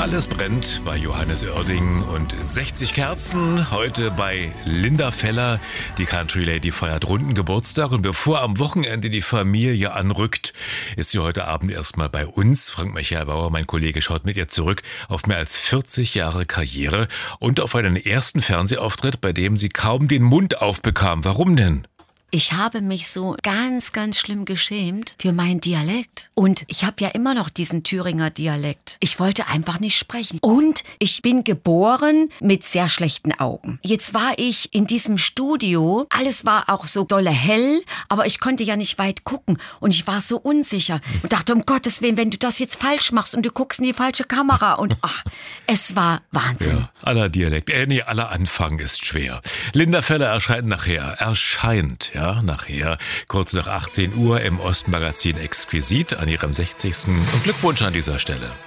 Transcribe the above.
Alles brennt bei Johannes Oerding und 60 Kerzen. Heute bei Linda Feller. Die Country Lady feiert runden Geburtstag. Und bevor am Wochenende die Familie anrückt, ist sie heute Abend erstmal bei uns. Frank Michael-Bauer, mein Kollege, schaut mit ihr zurück auf mehr als 40 Jahre Karriere und auf einen ersten Fernsehauftritt, bei dem sie kaum den Mund aufbekam. Warum denn? Ich habe mich so ganz, ganz schlimm geschämt für meinen Dialekt. Und ich habe ja immer noch diesen Thüringer Dialekt. Ich wollte einfach nicht sprechen. Und ich bin geboren mit sehr schlechten Augen. Jetzt war ich in diesem Studio. Alles war auch so dolle hell, aber ich konnte ja nicht weit gucken. Und ich war so unsicher und dachte, um Gottes Willen, wenn du das jetzt falsch machst und du guckst in die falsche Kamera. Und es war Wahnsinn. Ja, aller Dialekt, aller Anfang ist schwer. Linda Feller erscheint nachher, nachher, kurz nach 18 Uhr im Ostmagazin Exquisit an ihrem 60. Und Glückwunsch an dieser Stelle.